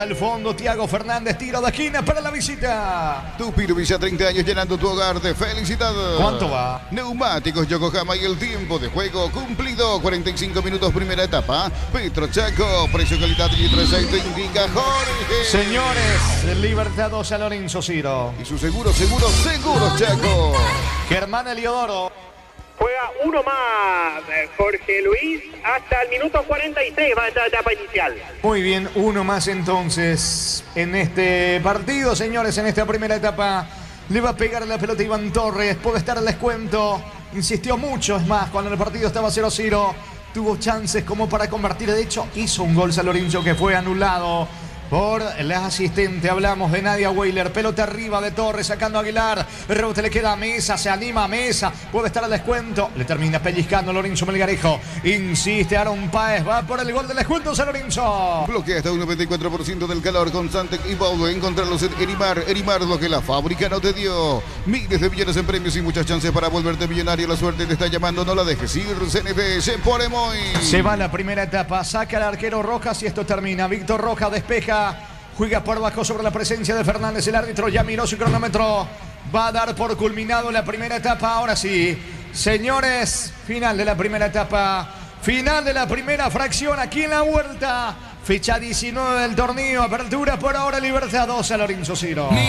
Al fondo, Thiago Fernández, tiro de esquina para la visita. Tupiro Villa, 30 años llenando tu hogar de felicidad. ¿Cuánto va? Neumáticos Yokohama y el tiempo de juego cumplido. 45 minutos, primera etapa. Petro Chaco, precio, calidad y litro aceite indica Jorge. Señores, Libertad 2 a Lorenzo Ciro. Y su seguro Chaco. Germán Eliodoro. Juega uno más, Jorge Luis, hasta el minuto 46 va a esta etapa inicial. Muy bien, uno más entonces en este partido, señores, en esta primera etapa. Le va a pegar la pelota Iván Torres, puede estar al descuento. Insistió mucho, es más, cuando el partido estaba 0-0, tuvo chances como para convertir. De hecho, hizo un gol San Lorenzo que fue anulado por la asistente. Hablamos de Nadia Weiler. Pelota arriba de Torres, sacando a Aguilar. El rebote le queda a Mesa, se anima a Mesa. Puede estar al descuento. Le termina pellizcando Lorenzo Melgarejo. Insiste Aaron Páez. Va por el gol del descuento San Lorenzo. Bloquea hasta un 94% del calor constante y Baudouin. Encontrarlos en Erimar. Erimar, lo que la fábrica no te dio. Miles de millones en premios y muchas chances para volverte millonario. La suerte te está llamando. No la dejes ir. CNP, se pone muy. Se va la primera etapa. Saca el arquero Rojas y esto termina. Víctor Rojas despeja. Juega por bajo sobre la presencia de Fernández. El árbitro ya miró su cronómetro. Va a dar por culminado la primera etapa. Ahora sí, señores, final de la primera etapa. Final de la primera fracción aquí en la vuelta. Fecha 19 del torneo. Apertura por ahora Libertad 2 a Lorenzo Ciro.